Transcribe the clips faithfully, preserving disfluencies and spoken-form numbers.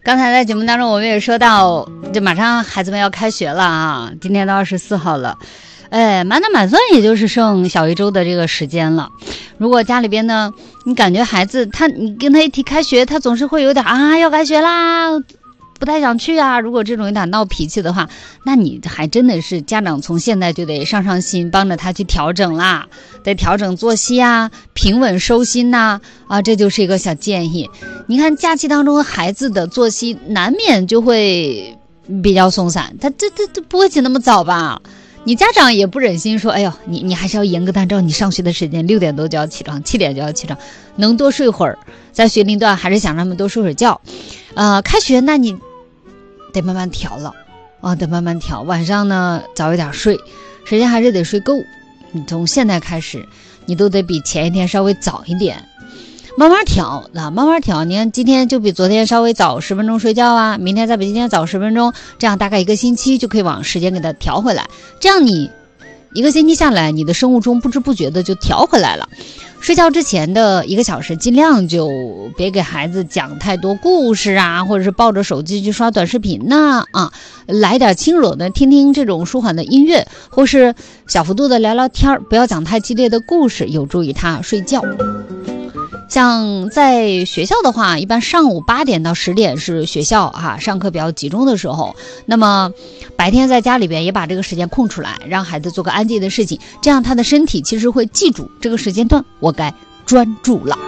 刚才在节目当中我们也说到，就马上孩子们要开学了啊，今天都二十四号了，哎，满打满算也就是剩小一周的这个时间了。如果家里边呢，你感觉孩子他，你跟他一提开学，他总是会有点啊要开学啦，不太想去啊。如果这种有点闹脾气的话，那你还真的是家长从现在就得上上心，帮着他去调整啦，得调整作息啊，平稳收心呐 啊, 啊，这就是一个小建议。你看假期当中孩子的作息难免就会比较松散，他这这这不会起那么早吧？你家长也不忍心说，哎呦，你你还是要严格按照你上学的时间，六点多就要起床，七点就要起床，能多睡会儿，在学龄段还是想让他们多睡会儿觉。呃，开学那你得慢慢调了啊，得慢慢调。晚上呢早一点睡，时间还是得睡够。你从现在开始，你都得比前一天稍微早一点。慢慢调啊，慢慢调。你看今天就比昨天稍微早十分钟睡觉啊，明天再比今天早十分钟，这样大概一个星期就可以往时间给它调回来。这样你一个星期下来，你的生物钟不知不觉的就调回来了。睡觉之前的一个小时，尽量就别给孩子讲太多故事啊，或者是抱着手机去刷短视频呐 啊, 啊，来点轻柔的，听听这种舒缓的音乐，或是小幅度的聊聊天，不要讲太激烈的故事，有助于他睡觉。像在学校的话，一般上午八点到十点是学校哈、啊、上课比较集中的时候，那么白天在家里边也把这个时间空出来，让孩子做个安静的事情，这样他的身体其实会记住这个时间段我该专注了。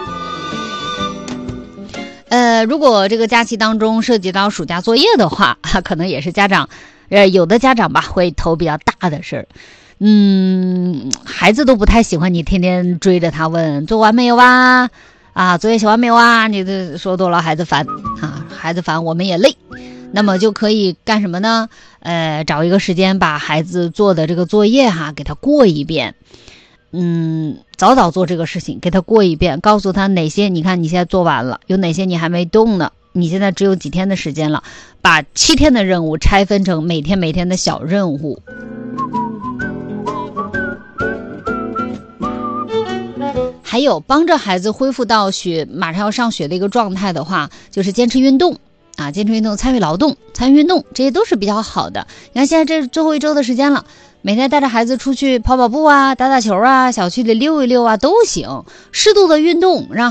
呃，如果这个假期当中涉及到暑假作业的话，可能也是家长呃有的家长吧会头比较大的事儿。嗯，孩子都不太喜欢你天天追着他问做完没有啊，啊，作业写完没有啊？你这说多了孩子烦啊，孩子烦我们也累。那么就可以干什么呢？呃，找一个时间把孩子做的这个作业哈给他过一遍。嗯，早早做这个事情，给他过一遍，告诉他哪些你看你现在做完了，有哪些你还没动呢？你现在只有几天的时间了，把七天的任务拆分成每天每天的小任务。还有帮着孩子恢复到学马上要上学的一个状态的话，就是坚持运动啊，坚持运动，参与劳动，参与运动，这些都是比较好的。你看现在这最后一周的时间了，每天带着孩子出去跑跑步啊，打打球啊，小区里溜一溜啊都行，适度的运动让